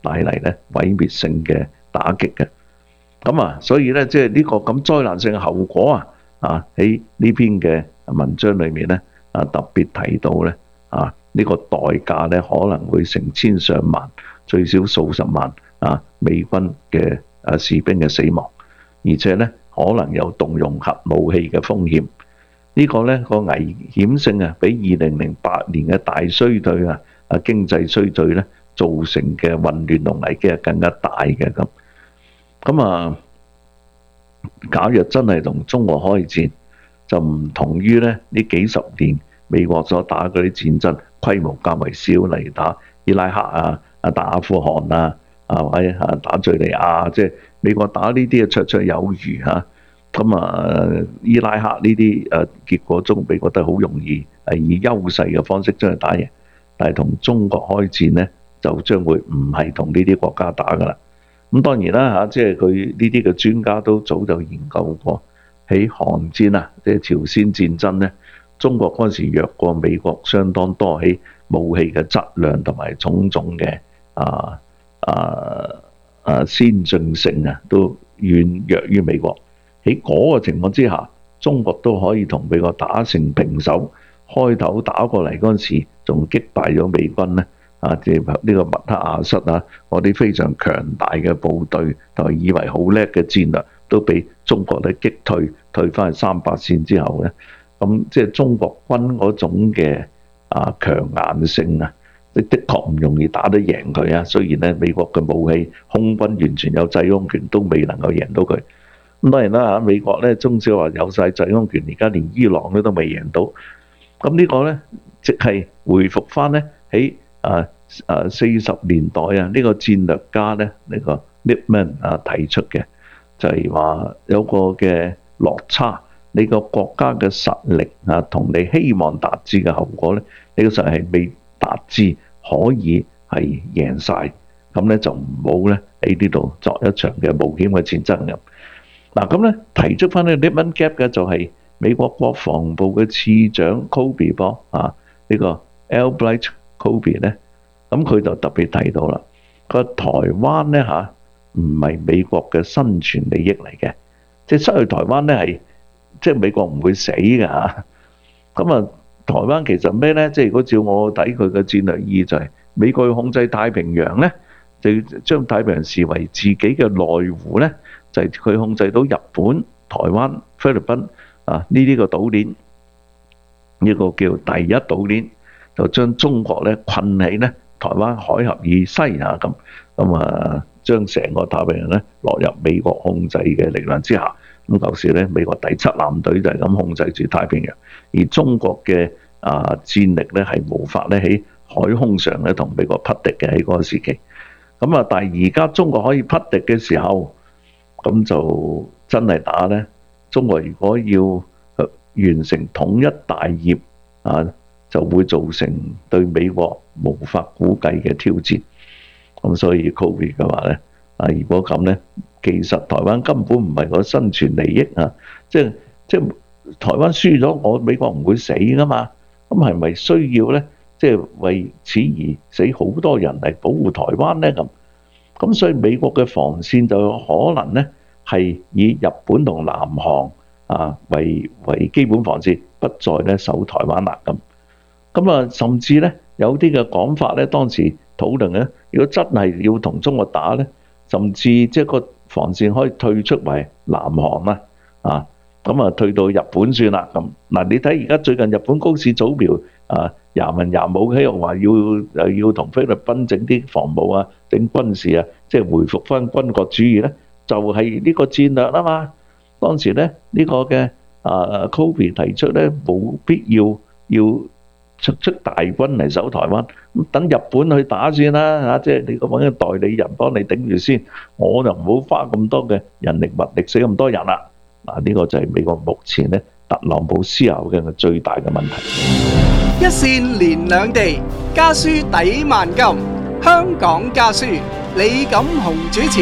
帶嚟咧毀滅性嘅打擊嘅。咁啊，所以咧即係呢個咁災難性嘅後果啊，啊喺呢篇嘅文章裏面咧啊特別提到咧啊呢個代價咧可能會成千上萬，最少數十萬啊美軍嘅啊士兵嘅死亡，而且咧可能有動用核武器嘅風險。呢個咧個危險性啊，比二零零八年嘅大衰退啊啊經濟衰退咧造成嘅混亂同危機係更加大嘅咁。咁啊，假若真係同中國開戰，就唔同於咧呢幾十年美國所打嗰啲戰爭，規模較為少，例如打伊拉克啊、啊打阿富汗啊、啊或者啊打敍利亞，即係美國打呢啲啊綽綽有餘嚇。咁啊，伊拉克呢啲誒結果中美國都好容易係以優勢嘅方式將佢打贏，但係同中國開戰咧，就將會唔係同呢啲國家打噶啦。咁當然啦嚇，即係佢呢啲嘅專家都早就研究過，喺韓戰啊，即係朝鮮戰爭咧，中國嗰陣時弱過美國相當多，喺武器嘅質量同埋種種嘅啊啊啊先進性啊，都遠弱於美國。喺嗰個情況之下，中國都可以同美國打成平手。開頭打過嚟嗰陣時，仲擊敗咗美軍咧。啊！即係呢個麥克阿瑟啊，嗰啲非常強大嘅部隊同埋以為好叻嘅戰略，都俾中國咧擊退，退翻去三八線之後咧，咁即係中國軍嗰種嘅啊強硬性啊，的的確唔容易打得贏佢啊。雖然咧美國嘅武器空軍完全有制空權，都未能夠贏到佢。咁當然啦嚇，美國咧中小話有晒制空權，而家連伊朗咧都未贏到。咁呢個咧即係回復翻咧喺啊啊四十年代啊，呢個戰略家咧呢個 Lippmann 啊提出嘅，就係話有個嘅落差，你個國家嘅實力啊同你希望達至嘅後果咧，你個實係未達至可以係贏晒，咁咧就唔好咧喺呢度作一場嘅冒險嘅戰爭咁。嗱咁咧提出翻呢個 Lippmann Gap 嘅就係美國國防部嘅次長 Kobe 噃啊，呢個 Albright Kobe 咧，咁佢就特別提到啦，個台灣咧嚇唔係美國嘅生存利益嚟嘅，即係失去台灣咧係即係美國唔會死嘅嚇。咁啊，台灣其實咩咧？即係如果照我睇佢嘅戰略意義就係美國要控制太平洋咧，就要將太平洋視為自己嘅內湖咧，就係佢控制到日本、台灣、菲律賓啊呢啲個島鏈，呢個叫第一島鏈。就將中國咧困喺咧台灣海峽以西啊咁，咁啊將成個太平洋咧落入美國控制嘅力量之下。咁舊時咧美國第七艦隊就係咁控制住太平洋，而中國嘅啊戰力咧係無法咧喺海空上咧同美國匹敵嘅喺嗰個時期。咁啊，但係而家中國可以匹敵嘅時候，咁就真係打咧。中國如果要完成統一大業啊，就會造成對美國無法估計嘅挑戰。咁所以 Kobe 嘅話咧，啊如果咁咧，其實台灣根本唔係個生存利益啊，即係即係台灣輸咗，我美國唔會死噶嘛。咁係咪需要咧？即係為此而死好多人嚟保護台灣咧？咁咁所以美國嘅防線就有可能咧係以日本同南韓啊為為基本防線，不再咧守台灣啦咁。咁啊，甚至咧有啲嘅講法咧，當時討論咧，如果真係要同中國打咧，甚至即係個防線可以退出為南韓啦，啊，咁啊退到日本算啦咁。嗱，你睇而家最近日本高市早苗啊，廿文廿武喺度話要誒要同菲律賓整啲防務啊，整軍事啊，即係回復翻軍國主義咧，就係呢個戰略啊嘛。當時咧呢個嘅啊 Kobe 提出咧，冇必要要出出大軍嚟守台灣，咁等日本去打先啦嚇，即係你個揾個代理人幫你頂住先，我就唔好花咁多嘅人力物力死咁多人啦。嗱，呢個就係美國目前咧特朗普思考嘅最大嘅問題。 一線連兩地，家書抵萬金。香港家書，李錦雄主持。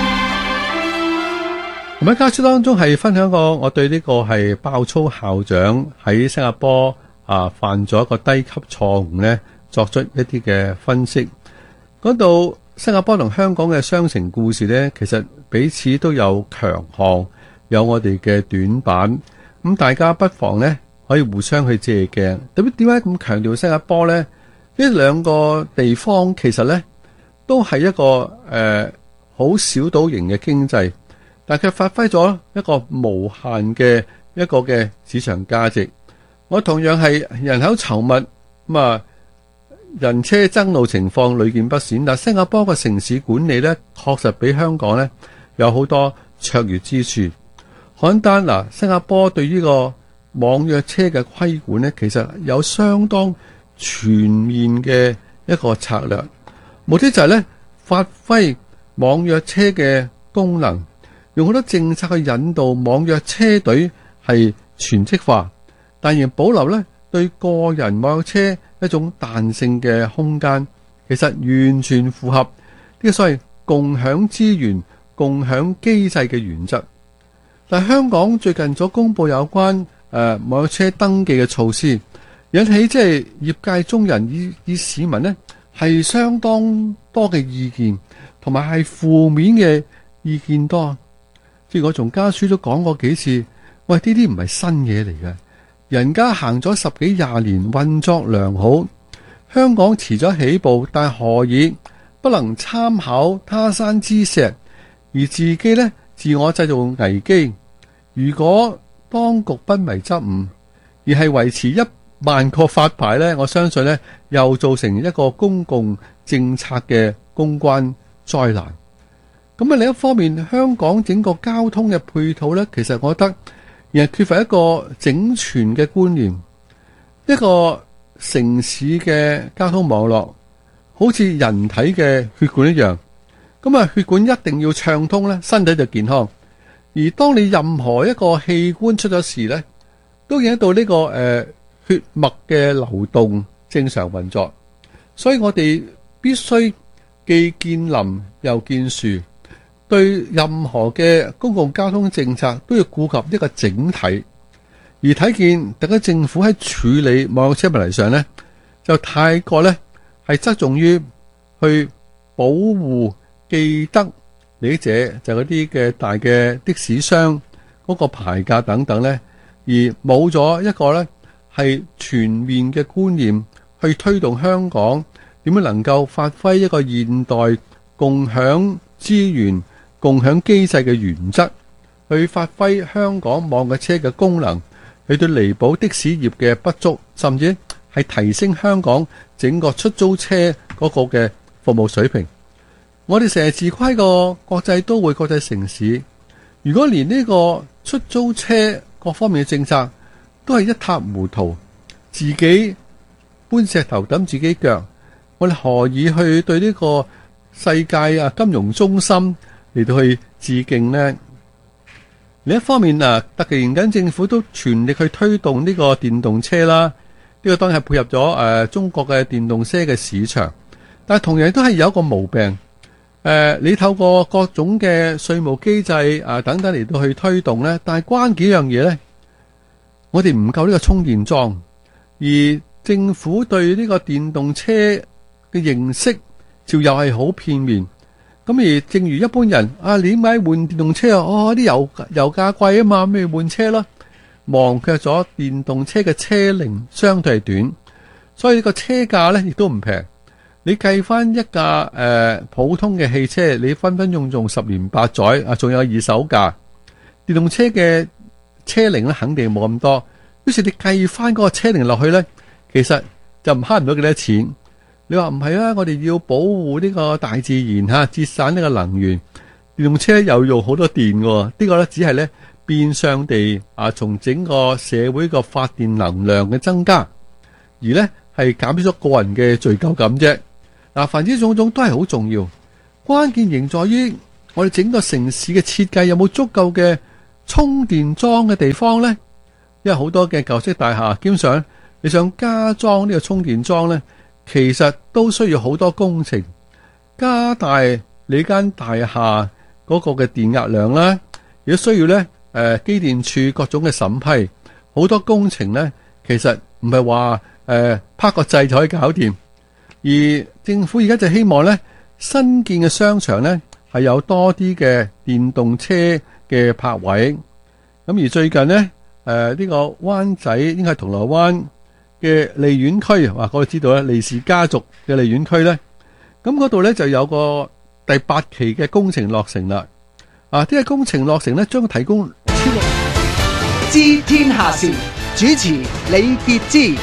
咁喺家書當中係分享過我對呢個係爆粗校長喺新加坡啊，犯咗一個低級錯誤咧，作出一啲嘅分析。嗰度新加坡同香港嘅雙城故事呢，其實彼此都有強項，有我哋嘅短板。咁大家不妨呢可以互相去借鏡。咁點解咁強調新加坡呢？呢兩個地方其實呢都係一個誒好、呃、小島型嘅經濟，但係佢發揮咗一個無限嘅一個嘅市場價值。我同樣係人口稠密，咁啊人車爭路情況屢見不鮮，但新加坡嘅城市管理呢，確實比香港呢有好多卓越之處。簡單嗱，新加坡對呢個網約車嘅規管呢，其實有相當全面嘅一個策略，目的就係咧發揮網約車嘅功能，用好多政策去引導網約車隊係全職化，但仍保留咧對個人網約車一種彈性嘅空間，其實完全符合呢個所謂共享資源、共享機制嘅原則。但香港最近所公布有關誒、呃、網約車登記嘅措施，引起即係業界中人以以市民呢係相當多嘅意見，同埋係負面嘅意見多。即係我從家書都講過幾次，喂，呢啲唔係新嘢嚟嘅，人家行咗十幾廿年，運作良好。香港遲咗起步，但何以不能參考他山之石，而自己呢自我製造危機？如果當局不為執誤，而係維持一萬個發牌呢，我相信呢又造成一個公共政策嘅公關災難。咁啊，另一方面，香港整個交通嘅配套呢，其實我覺得亦係缺乏一個整全嘅觀念。一個城市嘅交通網絡好似人體嘅血管一樣，咁啊，血管一定要暢通呢，身體就健康。而當你任何一個器官出咗事呢，都影響到呢個誒、呃、血脈嘅流動正常運作。所以我哋必須既見林又見樹，對任何嘅公共交通政策都要顧及一個整體。而睇見特區政府喺處理網約車問題上呢，就太過呢係側重於去保護既得利益者，就嗰啲嘅大嘅的，的士商嗰個牌價等等呢，而冇咗一個呢係全面嘅觀念去推動香港點樣能夠發揮一個現代共享資源、共享機制嘅原則，去發揮香港網約車嘅功能，去對彌補的士業嘅不足，甚至係提升香港整個出租車嗰個嘅服務水平。我哋成日自誇個國際都會、國際城市，如果連呢個出租車各方面嘅政策都係一塌糊塗，自己搬石頭揼自己腳，我哋何以去對呢個世界啊金融中心嚟到去致敬呢？另一方面啊，特技緊政府都全力去推動呢個電動車啦，呢、這個當然係配合咗誒、呃、中國嘅電動車嘅市場，但係同樣都係有一個毛病。誒、呃，你透過各種嘅稅務機制啊等等嚟到去推動呢，但係關鍵一樣嘢呢，我哋唔夠呢個充電樁，而政府對呢個電動車嘅認識就又係好片面。咁而正如一般人啊，你點解換電動車啊？哦，啲油油價貴啊嘛，咩換車咯？忘卻咗電動車嘅車齡相對係短，所以呢個車價呢亦都唔平。你計翻一架誒、呃、普通嘅汽車，你分分鐘用十年八載啊，仲有二手價。電動車嘅車齡咧肯定冇咁多，於是你計翻嗰個車齡落去咧，其實就唔慳唔到幾多錢。你話唔係啊？我哋要保護呢個大自然嚇，節省呢個能源。電動車又用好多電喎，呢、這個咧只係咧變相地啊，從整個社會個發電能量嘅增加，而咧係減少咗個人嘅罪疚感啫。嗱，凡之種種都係好重要，關鍵仍在於我哋整個城市嘅設計有冇足夠嘅充電樁嘅地方呢？因為好多嘅舊式大廈，基本上你想加裝呢個充電樁呢，其實都需要好多工程，加大你間大廈嗰個嘅電壓量啦，亦都需要呢誒機電處各種嘅審批，好多工程呢，其實唔係話誒拍個掣就可以搞掂。而政府而家就希望咧， 新建嘅商場呢係有多啲嘅電動車嘅泊位。咁而最近呢，誒、呃、呢、這個灣仔應該係銅鑼灣嘅利苑區，哇！我哋知道咧，利氏家族嘅利苑區咧，咁嗰度咧就有個第八期嘅工程落成啦。啊，呢個工程落成咧，將提供超過知天下事，主持李傑之。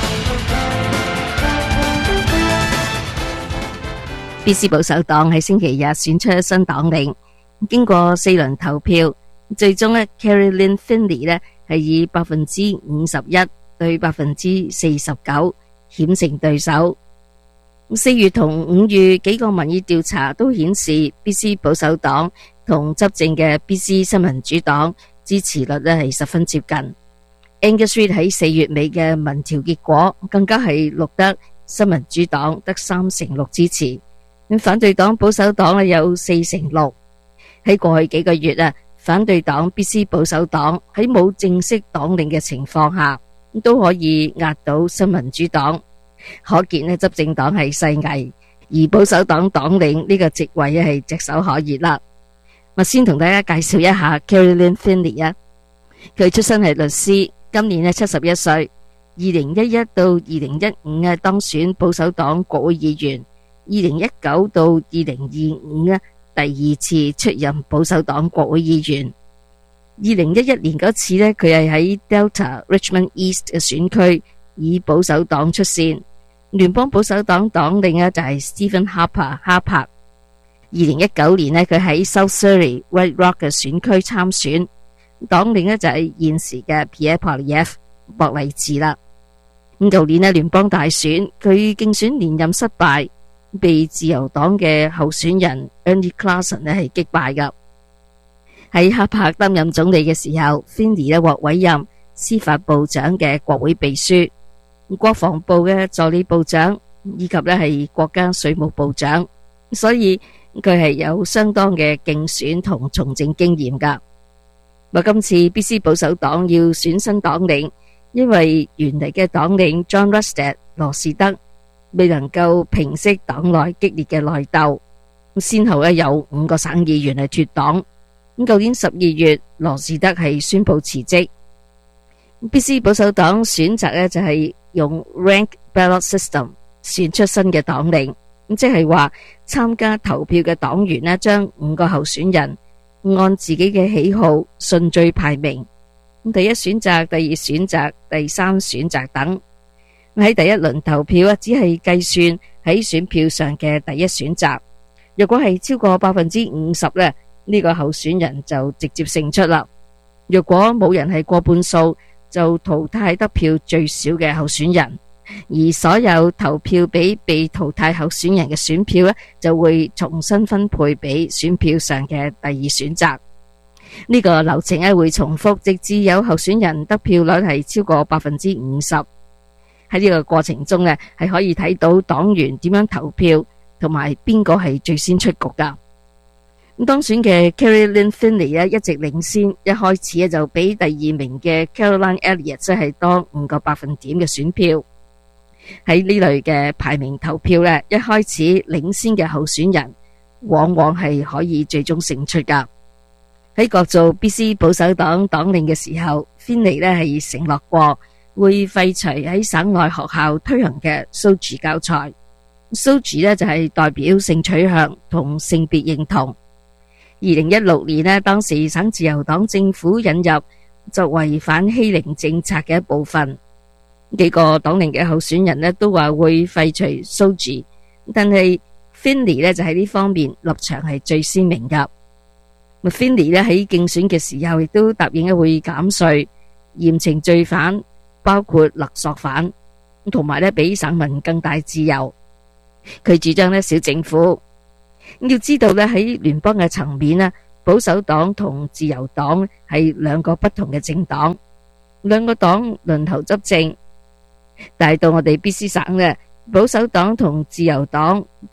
B C 保守黨喺星期日選出新黨領，經過四輪投票，最終咧 Caroline Finley 咧係以百分之五十一對百分之四十九險勝對手。四月同五月幾個民意調查都顯示 B C 保守黨同執政嘅 B C 新民主黨支持率咧係十分接近。Angus Reid 喺四月尾嘅民調結果更加係錄得新民主黨得三成六支持。咁反對黨保守黨咧有四成六。喺過去幾個月啊，反對黨 B C 保守黨喺冇正式黨領嘅情況下，都可以壓倒新民主黨，可見咧執政黨係勢危，而保守黨黨領呢個職位咧係炙手可熱啦。我先同大家介紹一下 Caroline Finley 啊，佢出身係律師，今年咧七十一歲，二零一一到二零一五啊當選保守黨國會議員。二零一九到二零二五咧，第二次出任保守黨國會議員。二零一一年嗰次咧，佢係喺 Delta Richmond East 嘅選區以保守黨出線。聯邦保守黨黨領咧就係 Stephen Harper 哈珀。二零一九年咧，佢喺 South Surrey White Rock 嘅選區參選，黨領咧就係現時嘅 Pierre Poilievre 博勵治啦。咁舊年咧聯邦大選，佢競選連任失敗，被自由黨嘅候選人 Ernie Clausen 咧係擊敗噶。喺哈珀擔任總理嘅時候 ，Finley 咧獲委任司法部長嘅國會秘書、國防部嘅助理部長，以及咧係國家稅務部長，所以佢係有相當嘅競選同從政經驗噶。咁今次 B C 保守黨要選新黨領，因為原嚟嘅黨領 John Rustad 羅士德未能夠平息黨內激烈嘅內鬥，先後咧有五個省議員係脫黨。咁舊年十二月，羅士德係宣布辭職。B C 保守黨選擇咧就係用 rank ballot system 選出新嘅黨領，咁即係話參加投票嘅黨員咧將五個候選人按自己嘅喜好順序排名，咁第一選擇、第二選擇、第三選擇等。喺第一輪投票啊，只係計算喺選票上嘅第一選擇。若果係超過百分之五十咧，呢個候選人就直接勝出啦。若果冇人係過半數，就淘汰得票最少嘅候選人，而所有投票俾被淘汰候選人嘅選票咧，就會重新分配俾選票上嘅第二選擇。呢個流程咧會重複，直至有候選人得票率係超過百分之五十。喺呢個過程中咧，係可以睇到黨員點樣投票，同埋邊個係最先出局噶。咁當選嘅 Caroline Finley 咧一直領先，一開始咧就比第二名嘅 Caroline Elliott 即係多五個百分點嘅選票。喺呢類嘅排名投票咧，一開始領先嘅候選人往往係可以最終勝出噶。喺角逐 B C 保守黨黨領嘅時候 ，Finley 咧係承諾過會廢除喺省內學校推行嘅 S O G I 教材。S O G I 咧就係代表性取向同性別認同。二零一六年咧，當時省自由黨政府引入作為反欺凌政策嘅一部分，幾個黨領嘅候選人咧都話會廢除 S O G I， 但係 Finley 咧就喺呢方面立場係最鮮明噶。Finley 咧喺競選嘅時候亦都答應咧會減稅、嚴懲罪犯，包括勒索犯，同埋咧俾省民更大自由。佢主張咧小政府。要知道咧喺聯邦嘅層面咧，保守黨同自由黨係兩個不同嘅政黨，兩個黨輪流執政。但係到我哋 B C 省咧，保守黨同自由黨